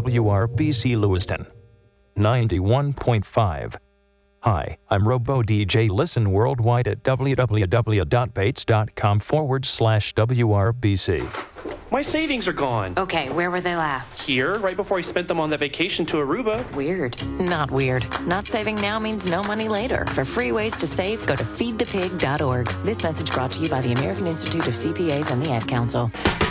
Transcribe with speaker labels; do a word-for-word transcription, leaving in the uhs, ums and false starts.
Speaker 1: W R B C Lewiston ninety-one point five. Hi, I'm Robo D J. Listen worldwide at www.bates.com forward slash WRBC.
Speaker 2: My savings are gone.
Speaker 3: Okay, where were they last?
Speaker 2: Here, right before I spent them on that vacation to Aruba.
Speaker 3: Weird. Not weird. Not saving now means no money later. For free ways to save, go to feed the pig dot org. This message brought to you by the American Institute of C P As and the Ad Council.